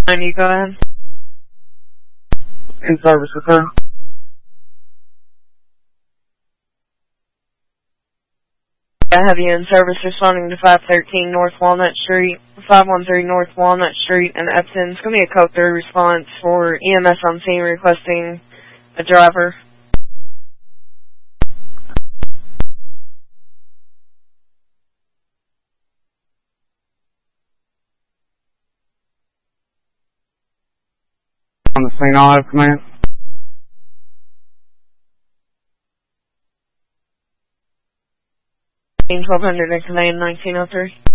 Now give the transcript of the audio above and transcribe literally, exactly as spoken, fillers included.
You go ahead. In service, sir. I have you in service responding to five thirteen North Walnut Street, five one three North Walnut Street in Epton. It's going to be a code three response for E M S on scene requesting a driver. On the scene, all have command. twelve hundred and command nineteen oh three.